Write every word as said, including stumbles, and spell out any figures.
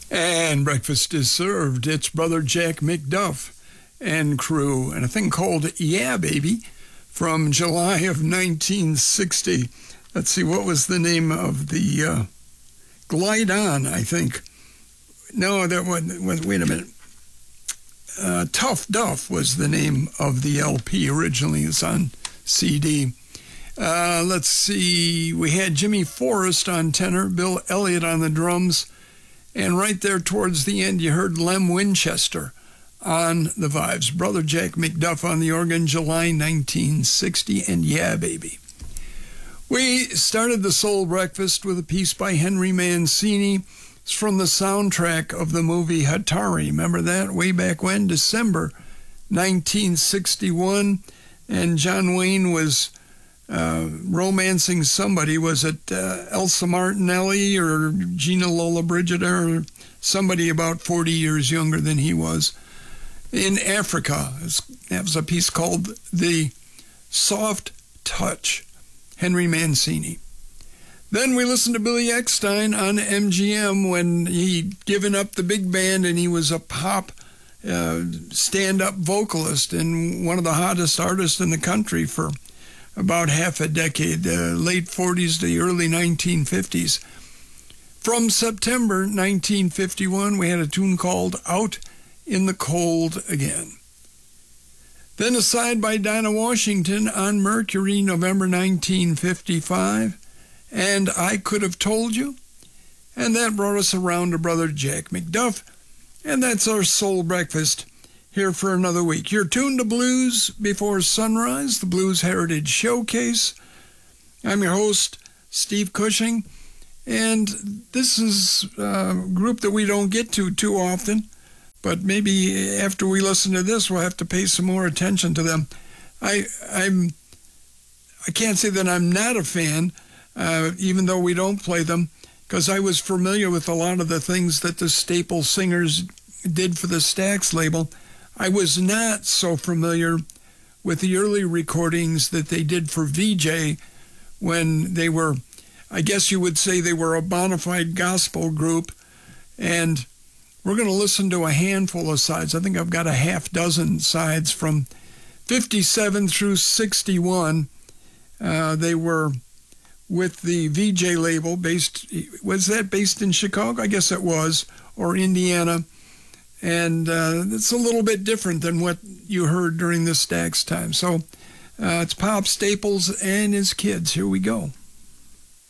And breakfast is served. It's Brother Jack McDuff and crew, and a thing called Yeah Baby from July of nineteen sixty. Let's see, what was the name of the uh, Glide On, I think. No, that was, wait a minute. Uh, Tough Duff was the name of the L P originally. It's on C D. Uh, let's see, we had Jimmy Forrest on tenor, Bill Elliott on the drums, and right there towards the end you heard Lem Winchester on the vibes. Brother Jack McDuff on the organ, July nineteen sixty, and Yeah Baby. We started the Soul Breakfast with a piece by Henry Mancini. It's from the soundtrack of the movie Hatari. Remember that? Way back when? December nineteen sixty-one. And John Wayne was uh, romancing somebody. Was it uh, Elsa Martinelli or Gina Lollobrigida or somebody about forty years younger than he was? In Africa, that was a piece called The Soft Touch, Henry Mancini. Then we listened to Billy Eckstine on M G M when he'd given up the big band and he was a pop uh, stand-up vocalist and one of the hottest artists in the country for about half a decade, uh, late forties to the early nineteen fifties. From September nineteen fifty-one, we had a tune called Out in the Cold Again. Then a side by Dinah Washington on Mercury, November nineteen fifty-five. And I Could Have Told You. And that brought us around to Brother Jack McDuff. And that's our Soul Breakfast here for another week. You're tuned to Blues Before Sunrise, the Blues Heritage Showcase. I'm your host, Steve Cushing. And this is a group that we don't get to too often. But maybe after we listen to this, we'll have to pay some more attention to them. I, I'm, I can't say that I'm not a fan, Uh, even though we don't play them, because I was familiar with a lot of the things that the Staple Singers did for the Stax label. I was not so familiar with the early recordings that they did for V J when they were, I guess you would say they were a bona fide gospel group. And we're going to listen to a handful of sides. I think I've got a half dozen sides from fifty-seven through sixty-one. Uh, they were with the V J label based, was that based in Chicago? I guess it was, or Indiana. And uh, it's a little bit different than what you heard during the Stax time. So uh, it's Pop Staples and his kids. Here we go.